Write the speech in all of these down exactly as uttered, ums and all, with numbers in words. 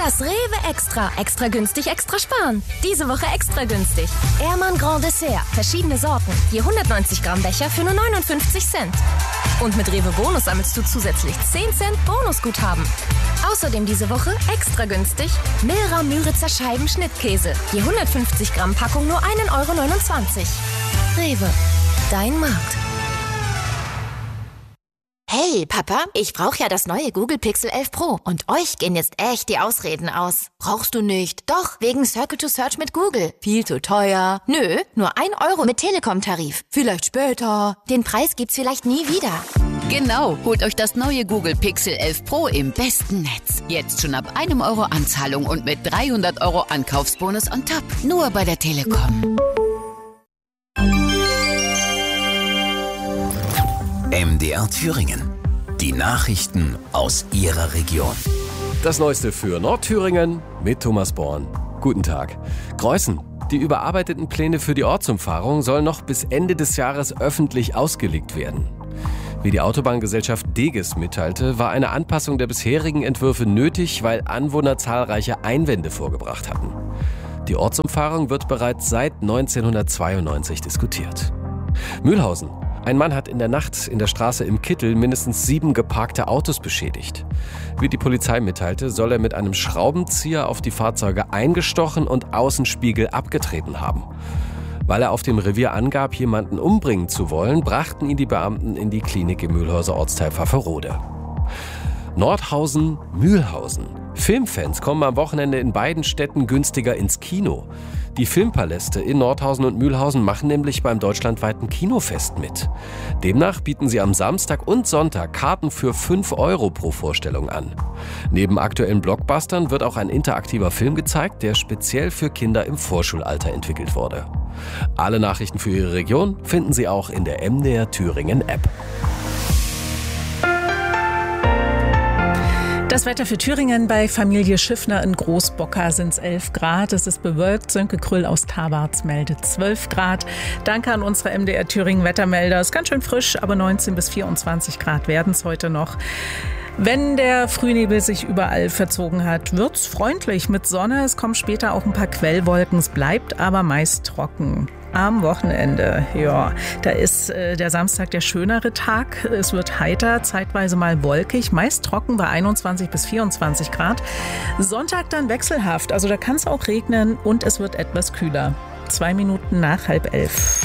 Das Rewe Extra. Extra günstig, extra sparen. Diese Woche extra günstig. Ehrmann Grand Dessert. Verschiedene Sorten. Je hundertneunzig Gramm Becher für nur neunundfünfzig Cent. Und mit Rewe Bonus sammelst du zusätzlich zehn Cent Bonusguthaben. Außerdem diese Woche extra günstig Milra Müritzer Scheiben Schnittkäse. Je hundertfünfzig Gramm Packung nur ein Euro neunundzwanzig. Rewe. Dein Markt. Hey, Papa, ich brauche ja das neue Google Pixel elf Pro und euch gehen jetzt echt die Ausreden aus. Brauchst du nicht? Doch, wegen Circle to Search mit Google. Viel zu teuer. Nö, nur ein Euro mit Telekom-Tarif. Vielleicht später. Den Preis gibt's vielleicht nie wieder. Genau, holt euch das neue Google Pixel elf Pro im besten Netz. Jetzt schon ab einem Euro Anzahlung und mit dreihundert Euro Ankaufsbonus on top. Nur bei der Telekom. M D R Thüringen. Die Nachrichten aus Ihrer Region. Das Neueste für Nordthüringen mit Thomas Born. Guten Tag. Greußen. Die überarbeiteten Pläne für die Ortsumfahrung sollen noch bis Ende des Jahres öffentlich ausgelegt werden. Wie die Autobahngesellschaft Deges mitteilte, war eine Anpassung der bisherigen Entwürfe nötig, weil Anwohner zahlreiche Einwände vorgebracht hatten. Die Ortsumfahrung wird bereits seit neunzehnhundertzweiundneunzig diskutiert. Mühlhausen. Ein Mann hat in der Nacht in der Straße im Kittel mindestens sieben geparkte Autos beschädigt. Wie die Polizei mitteilte, soll er mit einem Schraubenzieher auf die Fahrzeuge eingestochen und Außenspiegel abgetreten haben. Weil er auf dem Revier angab, jemanden umbringen zu wollen, brachten ihn die Beamten in die Klinik im Mühlhauser Ortsteil Pfafferode. Nordhausen-Mühlhausen. Filmfans kommen am Wochenende in beiden Städten günstiger ins Kino. Die Filmpaläste in Nordhausen und Mühlhausen machen nämlich beim deutschlandweiten Kinofest mit. Demnach bieten sie am Samstag und Sonntag Karten für fünf Euro pro Vorstellung an. Neben aktuellen Blockbustern wird auch ein interaktiver Film gezeigt, der speziell für Kinder im Vorschulalter entwickelt wurde. Alle Nachrichten für Ihre Region finden Sie auch in der M D R Thüringen App. Das Wetter für Thüringen: bei Familie Schiffner in Großbocker sind es elf Grad. Es ist bewölkt. Sönke Krüll aus Tabarz meldet zwölf Grad. Danke an unsere M D R Thüringen Wettermelder. Es ist ganz schön frisch, aber neunzehn bis vierundzwanzig Grad werden es heute noch. Wenn der Frühnebel sich überall verzogen hat, wird's freundlich mit Sonne. Es kommen später auch ein paar Quellwolken. Es bleibt aber meist trocken. Am Wochenende, ja, da ist äh, der Samstag der schönere Tag. Es wird heiter, zeitweise mal wolkig, meist trocken bei einundzwanzig bis vierundzwanzig Grad. Sonntag dann wechselhaft, also da kann es auch regnen und es wird etwas kühler. Zwei Minuten nach halb elf.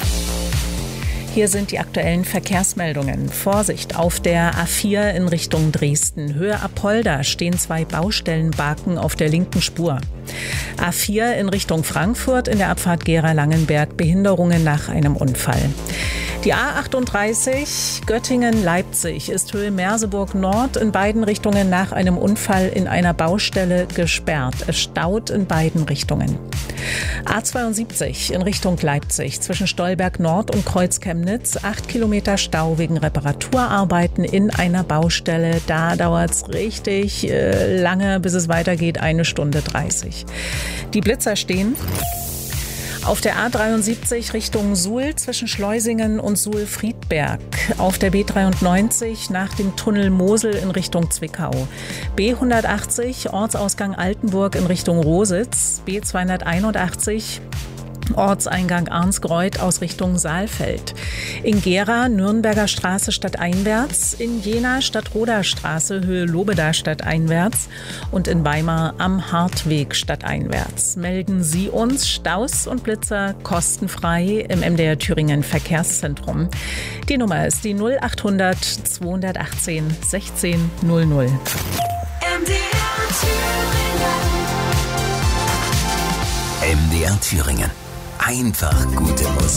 Hier sind die aktuellen Verkehrsmeldungen. Vorsicht, auf der A vier in Richtung Dresden. Höhe Apolda stehen zwei Baustellenbaken auf der linken Spur. A vier in Richtung Frankfurt in der Abfahrt Gera-Langenberg. Behinderungen nach einem Unfall. Die A achtunddreißig Göttingen-Leipzig ist Höhe Merseburg Nord in beiden Richtungen nach einem Unfall in einer Baustelle gesperrt. Es staut in beiden Richtungen. A zweiundsiebzig in Richtung Leipzig zwischen Stolberg Nord und Kreuz-Chemnitz. Acht Kilometer Stau wegen Reparaturarbeiten in einer Baustelle. Da dauert es richtig äh, lange, bis es weitergeht. Eine Stunde dreißig. Die Blitzer stehen auf der A dreiundsiebzig Richtung Suhl zwischen Schleusingen und Suhl-Friedberg. Auf der B dreiundneunzig nach dem Tunnel Mosel in Richtung Zwickau. B hundertachtzig Ortsausgang Altenburg in Richtung Rositz. B zweihunderteinundachtzig Ortseingang Arnsgreuth aus Richtung Saalfeld. In Gera Nürnberger Straße stadteinwärts, in Jena Stadtroder Straße Höhe Lobeda stadteinwärts und in Weimar am Hartweg stadteinwärts. Melden Sie uns Staus und Blitzer kostenfrei im M D R Thüringen Verkehrszentrum. Die Nummer ist die null achthundert zweihundertachtzehn sechzehn null null. M D R Thüringen. M D R Thüringen. Einfach gute Musik.